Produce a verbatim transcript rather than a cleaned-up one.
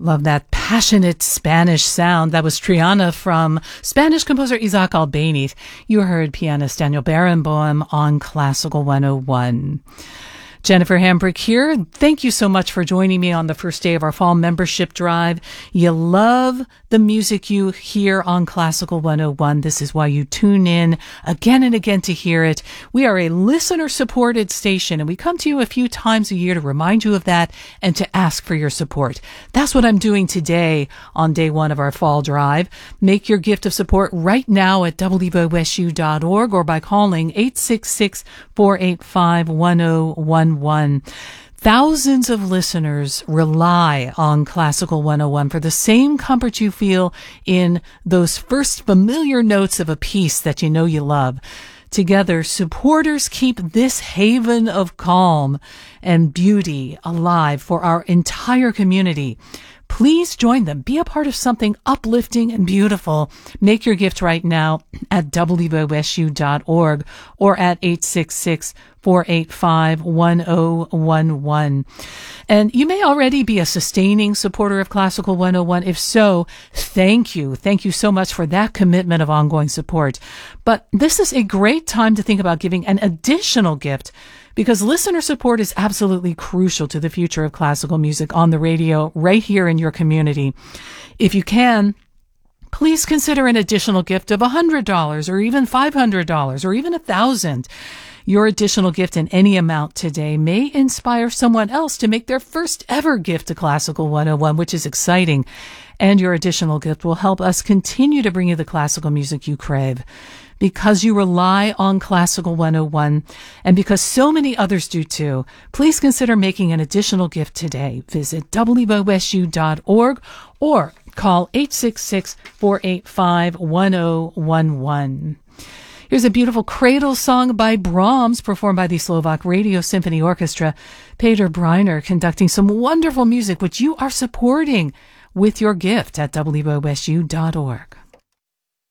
Love that passionate Spanish sound. That was Triana from Spanish composer Isaac Albéniz. You heard pianist Daniel Barenboim on Classical one oh one. Jennifer Hambrick here. Thank you so much for joining me on the first day of our fall membership drive. You love the music you hear on Classical one oh one. This is why you tune in again and again to hear it. We are a listener-supported station, and we come to you a few times a year to remind you of that and to ask for your support. That's what I'm doing today on day one of our fall drive. Make your gift of support right now at w v o s u dot org or by calling eight six six, four eight five, one oh one one. Thousands of listeners rely on Classical one oh one for the same comfort you feel in those first familiar notes of a piece that you know you love. Together, supporters keep this haven of calm and beauty alive for our entire community. Please join them. Be a part of something uplifting and beautiful. Make your gift right now at w v o s u dot org or at eight six six, four eight five, one oh one one. And you may already be a sustaining supporter of Classical one oh one. If so, thank you. Thank you so much for that commitment of ongoing support. But this is a great time to think about giving an additional gift, because listener support is absolutely crucial to the future of classical music on the radio right here in your community. If you can, please consider an additional gift of one hundred dollars or even five hundred dollars or even one thousand dollars. Your additional gift in any amount today may inspire someone else to make their first ever gift to Classical one oh one, which is exciting. And your additional gift will help us continue to bring you the classical music you crave. Because you rely on Classical one oh one, and because so many others do too, please consider making an additional gift today. Visit w v o s u dot org or call eight six six, four eight five, one oh one one. Here's a beautiful cradle song by Brahms, performed by the Slovak Radio Symphony Orchestra. Peter Breiner conducting some wonderful music, which you are supporting with your gift at w v o s u dot org.